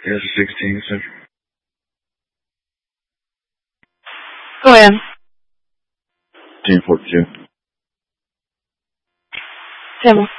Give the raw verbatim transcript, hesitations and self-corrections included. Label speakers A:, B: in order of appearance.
A: Here's a sixteen, sir.
B: Go ahead.
A: ten forty-two.
B: ten more.